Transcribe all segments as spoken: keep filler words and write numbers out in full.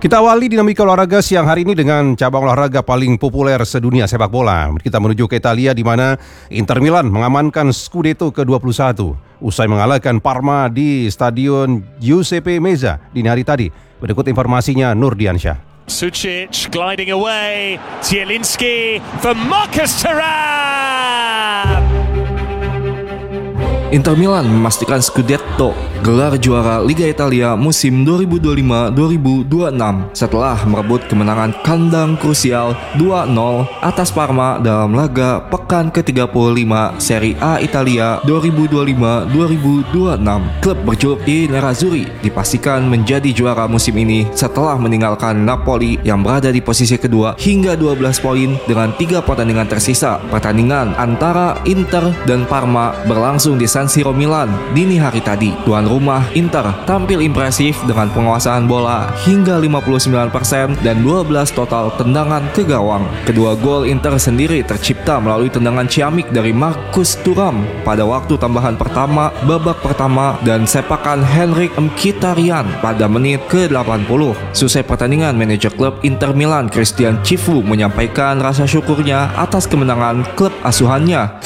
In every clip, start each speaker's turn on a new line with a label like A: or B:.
A: Kita awali dinamika olahraga siang hari ini dengan cabang olahraga paling populer sedunia, sepak bola. Kita menuju ke Italia di mana Inter Milan mengamankan Scudetto ke dua puluh satu usai mengalahkan Parma di Stadion Giuseppe Meazza dini hari tadi. Berikut informasinya Nur Diansyah.
B: Sucic gliding away, Zielinski for Marcus Thuram.
C: Inter Milan memastikan Scudetto, gelar juara Liga Italia musim dua ribu dua puluh lima dua ribu dua puluh enam setelah merebut kemenangan kandang krusial dua nol atas Parma dalam laga pekan ke tiga puluh lima Serie A Italia dua ribu dua puluh lima dua ribu dua puluh enam. Klub berjuluk I Nerazzurri dipastikan menjadi juara musim ini setelah meninggalkan Napoli yang berada di posisi kedua hingga dua belas poin dengan tiga pertandingan tersisa. Pertandingan antara Inter dan Parma berlangsung di San Siro Milan dini hari tadi. Tuan rumah Inter tampil impresif dengan penguasaan bola hingga lima puluh sembilan persen dan dua belas total tendangan ke gawang. Kedua gol Inter sendiri tercipta melalui tendangan ciamik dari Marcus Thuram pada waktu tambahan pertama babak pertama dan sepakan Henrik Mkhitaryan pada menit ke delapan puluh. Selesai pertandingan, manajer klub Inter Milan Christian Cifu menyampaikan rasa syukurnya atas kemenangan klub asuhannya.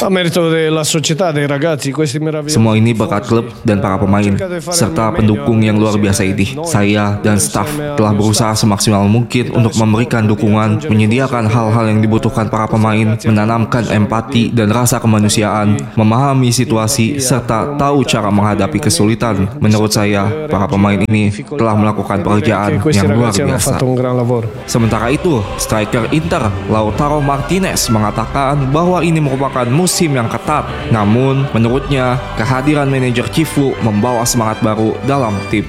C: Semua ini berkat klub dan para pemain serta pendukung yang luar biasa ini. Saya dan staf telah berusaha semaksimal mungkin untuk memberikan dukungan, menyediakan hal-hal yang dibutuhkan para pemain, menanamkan empati dan rasa kemanusiaan, memahami situasi serta tahu cara menghadapi kesulitan. Menurut saya, para pemain ini telah melakukan pekerjaan yang luar biasa. Sementara itu, striker Inter Lautaro Martinez mengatakan bahwa ini merupakan musim yang ketat. Namun, menurutnya kehadiran manajer Cifu membawa semangat baru dalam tim.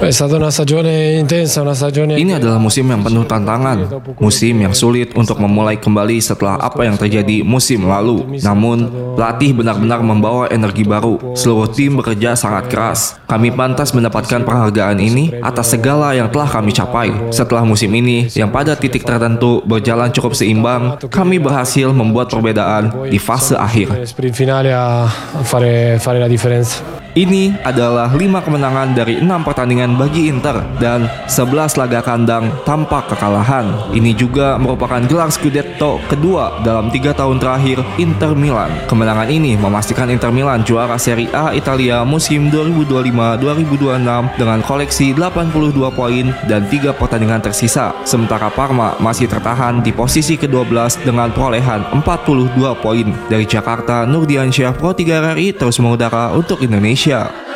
C: Ini adalah musim yang penuh tantangan, musim yang sulit untuk memulai kembali setelah apa yang terjadi musim lalu. Namun, pelatih benar-benar membawa energi baru. Seluruh tim bekerja sangat keras. Kami pantas mendapatkan penghargaan ini atas segala yang telah kami capai. Setelah musim ini, yang pada titik tertentu berjalan cukup seimbang, kami berhasil membuat perbedaan di fase akhir. Ini adalah lima kemenangan dari enam pertandingan bagi Inter dan sebelas laga kandang tanpa kekalahan. Ini juga merupakan gelar Scudetto kedua dalam tiga tahun terakhir Inter Milan. Kemenangan ini memastikan Inter Milan juara Serie A Italia musim dua ribu dua puluh lima dua ribu dua puluh enam dengan koleksi delapan puluh dua poin dan tiga pertandingan tersisa. Sementara Parma masih tertahan di posisi kedua belas dengan perolehan empat puluh dua poin. Dari Jakarta, Nur Diansyah, Pro tiga R R I terus mengudara untuk Indonesia.